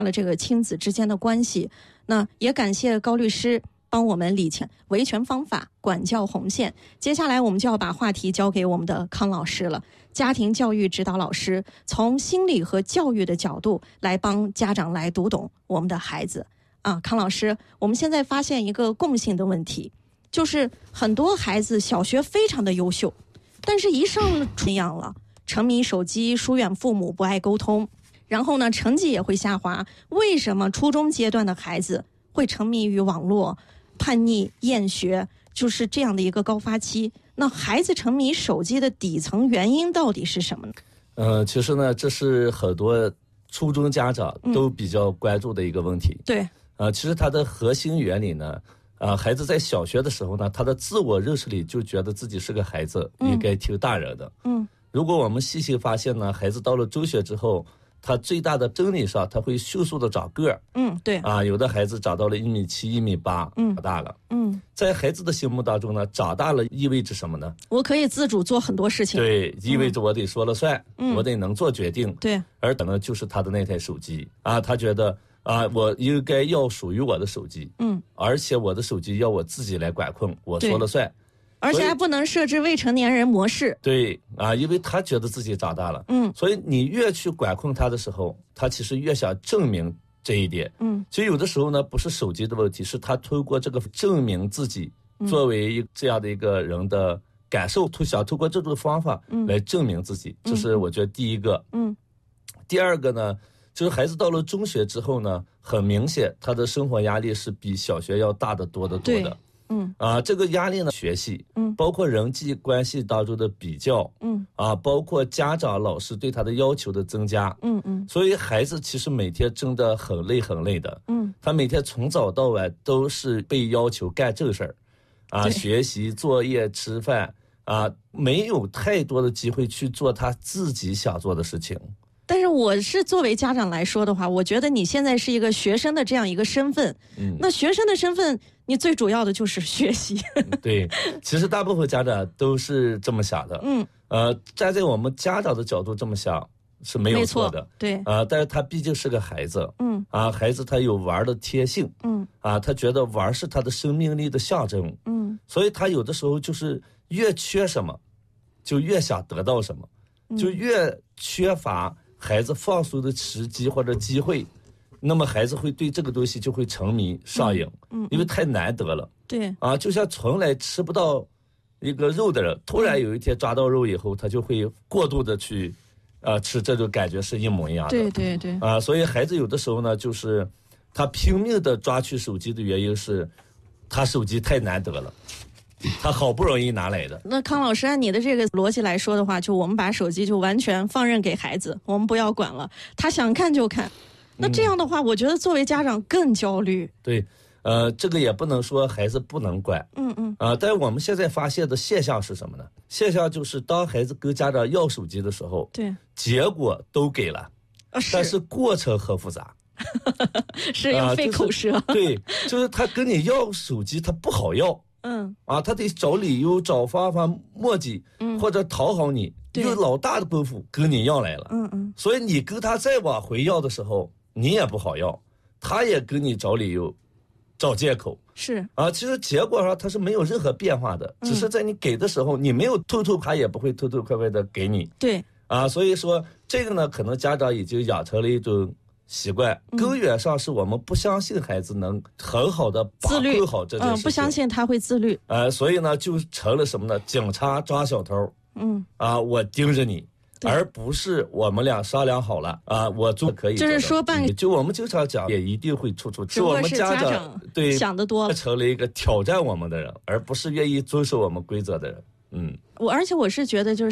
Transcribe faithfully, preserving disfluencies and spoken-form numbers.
了这个亲子之间的关系。那也感谢高律师帮我们理清维权方法、管教红线。接下来我们就要把话题交给我们的康老师了，家庭教育指导老师，从心理和教育的角度来帮家长来读懂我们的孩子。啊，康老师，我们现在发现一个共性的问题，就是很多孩子小学非常的优秀，但是一上了这样了，沉迷手机，疏远父母，不爱沟通，然后呢，成绩也会下滑。为什么初中阶段的孩子会沉迷于网络、叛逆、厌学，就是这样的一个高发期？那孩子沉迷手机的底层原因到底是什么呢？ 呃，其实呢，这是很多初中家长都比较关注的一个问题。 嗯、对。 呃，其实它的核心原理呢，呃，孩子在小学的时候呢，他的自我认识里就觉得自己是个孩子，嗯、应该听大人的。嗯。如果我们细细发现呢，孩子到了中学之后，他最大的真理上，他会迅速的长个儿。 嗯，对。 啊，有的孩子长到了一米七、一米八，嗯，长大了。嗯，在孩子的心目当中呢，长大了意味着什么呢？ 我可以自主做很多事情。 对，意味着我得说了算，嗯、我得能做决定。 对。 而等呢，就是他的那台手机啊，他觉得。啊，我应该要属于我的手机，嗯，而且我的手机要我自己来管控，我说了算， 而且还不能设置未成年人模式。 对啊，因为他觉得自己长大了，嗯，所以你越去管控他的时候，他其实越想证明这一点，嗯，其实有的时候呢，不是手机的问题，是他通过这个证明自己作为这样的一个人的感受，嗯、想通过这种方法来证明自己，嗯、这是我觉得第一个，嗯，第二个呢。就是孩子到了中学之后呢，很明显他的生活压力是比小学要大得多得多的。嗯啊，这个压力呢，学习，嗯，包括人际关系当中的比较，嗯啊，包括家长、老师对他的要求的增加，嗯嗯，所以孩子其实每天真的很累很累的，嗯，他每天从早到晚都是被要求干正事儿，啊，学习、作业、吃饭，啊，没有太多的机会去做他自己想做的事情。 但是我是作为家长来说的话，我觉得你现在是一个学生的这样一个身份，嗯，那学生的身份，你最主要的就是学习。 对，其实大部分家长都是这么想的，嗯，呃，站在我们家长的角度这么想是没有错的， 对， 啊、呃，但是他毕竟是个孩子，嗯，啊，孩子他有玩的天性，嗯，啊，他觉得玩是他的生命力的象征，嗯，所以他有的时候就是越缺什么，就越想得到什么，就越缺乏。孩子放松的时机或者机会，那么孩子会对这个东西就会沉迷上瘾，嗯，嗯因为太难得了。 对啊，就像从来吃不到一个肉的人，突然有一天抓到肉以后，他就会过度的去，啊、呃、吃，这种感觉是一模一样的。 对对对。 啊，所以孩子有的时候呢，就是他拼命的抓取手机的原因是，他手机太难得了。他好不容易拿来的。 那康老师按你的这个逻辑来说的话，就我们把手机就完全放任给孩子，我们不要管了，他想看就看。那这样的话，嗯、我觉得作为家长更焦虑。 对，呃，这个也不能说孩子不能管，嗯嗯，啊、呃，但是我们现在发现的现象是什么呢？现象就是当孩子跟家长要手机的时候， 对， 结果都给了， 啊、是但是过程很复杂。 是要费口舌、 呃就是、对，就是他跟你要手机，他不好要。嗯啊，他得找理由、找方法、磨叽，嗯，或者讨好你，用老大的功夫跟你要来了，嗯嗯，所以你跟他再往回要的时候，你也不好要，他也跟你找理由、找借口， 是啊，其实结果上他是没有任何变化的，嗯、只是在你给的时候，你没有偷偷，他也不会偷偷快快的给你， 对， 啊，所以说这个呢，可能家长已经养成了一种。习惯根源上是我们不相信孩子能很好的把控好这件事情， 嗯，不相信他会自律， 呃，所以呢就成了什么呢？警察抓小偷，嗯啊，我盯着你，而不是我们俩商量好了啊，我做可以， 就是说半个， 就我们经常讲，也一定会出错， 是我们家长, 长对想得多了， 成了一个挑战我们的人，而不是愿意遵守我们规则的人，嗯， 我而且我是觉得就是。